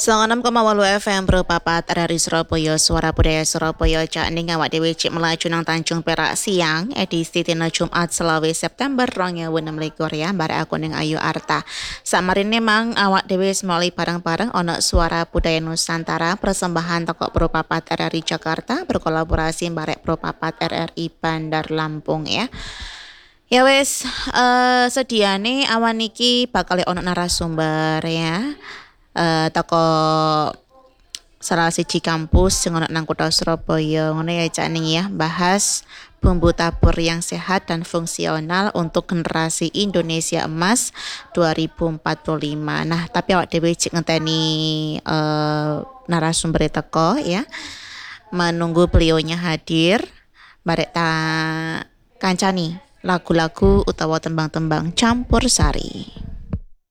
96,8 FM Bro Papat dari Surabaya, Suara Budaya Surabaya. Cak ning awak dhewe cek melaju nang Tanjung Perak siang edisi dina Jumat selawe September 2026 ya, barek aku ning Ayu Arta. Samarine mang awak dhewe semoli bareng-bareng ono Suara Budaya Nusantara persembahan toko Bro Papat RRI Jakarta berkolaborasi barek Bro Papat RRI Bandar Lampung ya. Ya wes, sediane awan iki bakal ono narasumber ya. Toko salah siji kampus sing ono nang kota Surabaya ngono ya Cak Ning ya, bahas bumbu tabur yang sehat dan fungsional untuk generasi Indonesia Emas 2045. Nah, tapi awak dhewe cek ngenteni narasumber teko ya, menunggu beliaunya hadir barek ta kancani lagu-lagu utawa tembang-tembang campur sari.